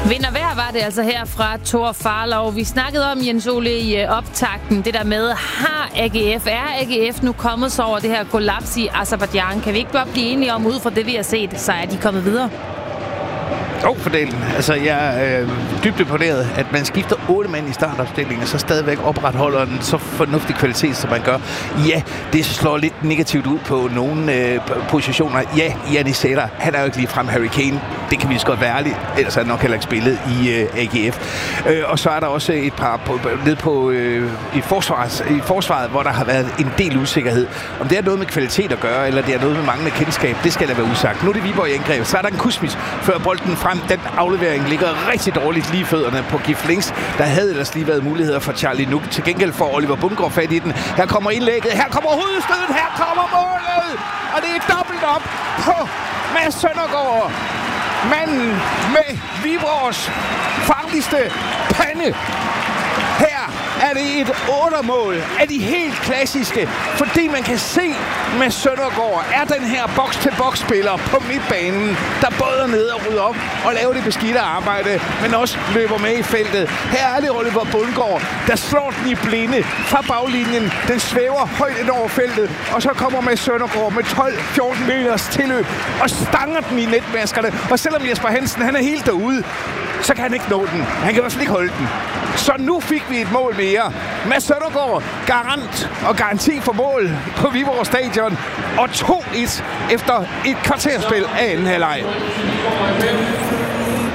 Vind og vejr var det altså her fra Thor Farlov. Vi snakkede om, Jens Ole, i optakten, det der med, er AGF nu kommet så over det her kollaps i Aserbajdsjan? Kan vi ikke godt blive enige om, ud fra det, vi har set, så er de kommet videre? Fordelen. Altså, jeg er dybt imponeret, at man skifter 8 mand i startopstillingen, og så stadigvæk opretholder en så fornuftig kvalitet, som man gør. Ja, det slår lidt negativt ud på nogle positioner. Ja, Janni Sætter, han er jo ikke ligefrem Harry Kane. Det kan vi så godt være ærligt. Ellers er han nok heller ikke spillet i AGF. Og så er der også et par i forsvaret, hvor der har været en del usikkerhed. Om det er noget med kvalitet at gøre, eller det er noget med manglende kendskab, det skal der være usagt. Nu er det Viborg i angreb. Så er der en Kusmis, før bolden frem. Den aflevering ligger rigtig dårligt lige i fødderne på Gif Links. Der havde ellers lige været muligheder for Charlie Nuk. Til gengæld får Oliver Bundgaard fat i den. Her kommer indlægget. Her kommer hovedstødet. Her kommer målet. Og det er dobbelt op på Mads Søndergaard. Manden med Viborgs farligste pande. Her er det et 8-mål af de helt klassiske, fordi man kan se, med Søndergaard er den her boks-til-boks-spiller på midtbanen, der både er nede og rydder op og laver det beskidte arbejde, men også løber med i feltet. Her er det Oliver Bundgaard, der slår den i blinde fra baglinjen. Den svæver højt ind over feltet, og så kommer med Søndergaard med 12-14 meters tilløb og stanger den i netmaskerne. Og selvom Jesper Hansen han er helt derude, så kan han ikke nå den. Han kan i hvert fald ikke holde den. Så nu fik vi et mål mere. Mads Søndergaard, garant og garanti for mål på Viborg Stadion. Og 2-1 efter et kvarterspil af anden halvleg.